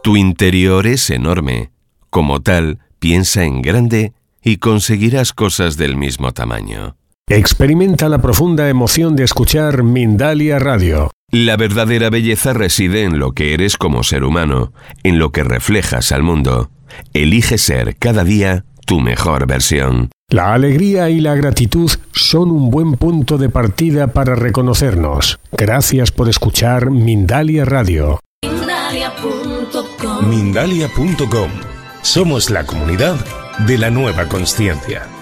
Tu interior es enorme. Como tal, piensa en grande y conseguirás cosas del mismo tamaño. Experimenta la profunda emoción de escuchar Mindalia Radio. La verdadera belleza reside en lo que eres como ser humano, en lo que reflejas al mundo. Elige ser cada día tu mejor versión. La alegría y la gratitud son un buen punto de partida para reconocernos. Gracias por escuchar Mindalia Radio. Mindalia.com. Somos la comunidad de la nueva consciencia.